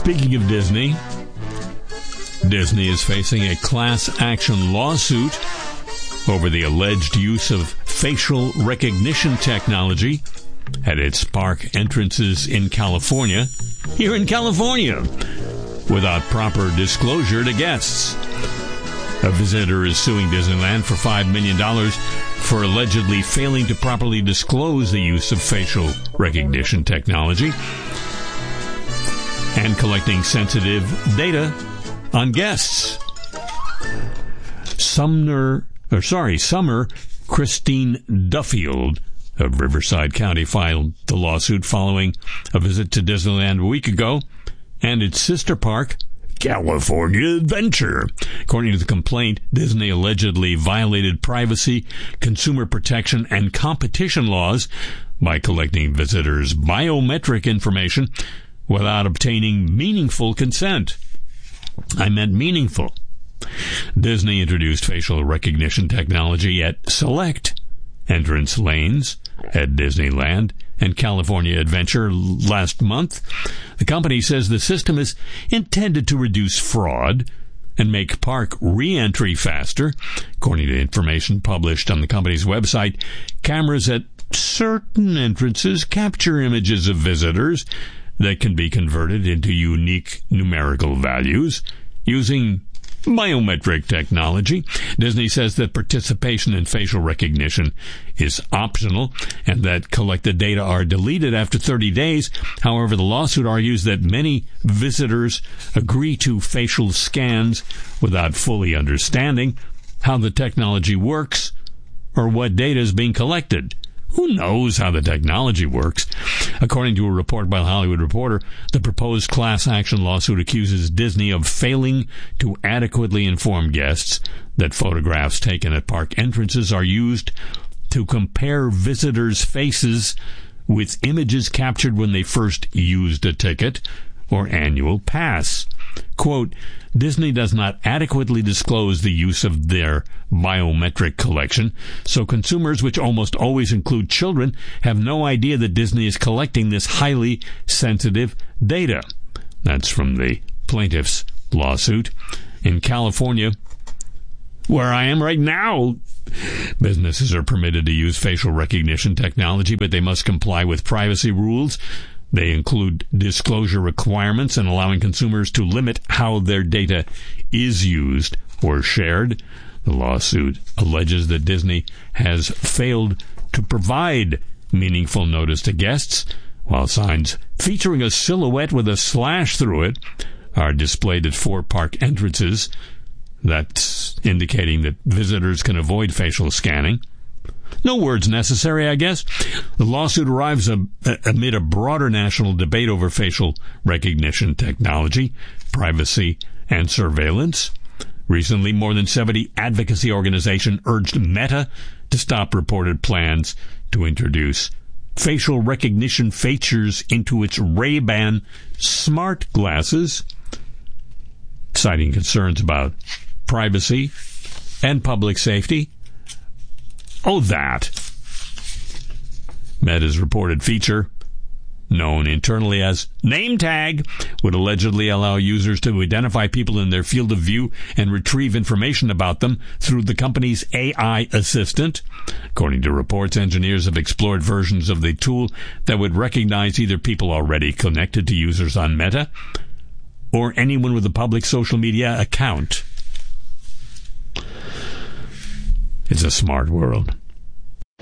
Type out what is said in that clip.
Speaking of Disney, Disney is facing a class action lawsuit over the alleged use of facial recognition technology at its park entrances in California, here in California, without proper disclosure to guests. A visitor is suing Disneyland for $5 million for allegedly failing to properly disclose the use of facial recognition technology and collecting sensitive data on guests. Summer Christine Duffield of Riverside County filed the lawsuit following a visit to Disneyland a week ago and its sister park, California Adventure. According to the complaint, Disney allegedly violated privacy, consumer protection, and competition laws by collecting visitors' biometric information without obtaining meaningful consent. I meant meaningful. Disney introduced facial recognition technology at select entrance lanes at Disneyland and California Adventure last month. The company says the system is intended to reduce fraud and make park re-entry faster. According to information published on the company's website, cameras at certain entrances capture images of visitors that can be converted into unique numerical values using biometric technology. Disney says that participation in facial recognition is optional and that collected data are deleted after 30 days. However, the lawsuit argues that many visitors agree to facial scans without fully understanding how the technology works or what data is being collected. Who knows how the technology works? According to a report by The Hollywood Reporter, the proposed class action lawsuit accuses Disney of failing to adequately inform guests that photographs taken at park entrances are used to compare visitors' faces with images captured when they first used a ticket or annual pass. Quote, Disney does not adequately disclose the use of their biometric collection, so consumers, which almost always include children, have no idea that Disney is collecting this highly sensitive data. That's from the plaintiff's lawsuit. In California, where I am right now, businesses are permitted to use facial recognition technology, but they must comply with privacy rules. They include disclosure requirements and allowing consumers to limit how their data is used or shared. The lawsuit alleges that Disney has failed to provide meaningful notice to guests, while signs featuring a silhouette with a slash through it are displayed at 4 park entrances. That's indicating that visitors can avoid facial scanning. No words necessary, I guess. The lawsuit arrives amid a broader national debate over facial recognition technology, privacy, and surveillance. Recently, more than 70 advocacy organizations urged Meta to stop reported plans to introduce facial recognition features into its Ray-Ban smart glasses, citing concerns about privacy and public safety. Oh, that. Meta's reported feature, known internally as Name Tag, would allegedly allow users to identify people in their field of view and retrieve information about them through the company's AI assistant. According to reports, engineers have explored versions of the tool that would recognize either people already connected to users on Meta or anyone with a public social media account. It's a smart world.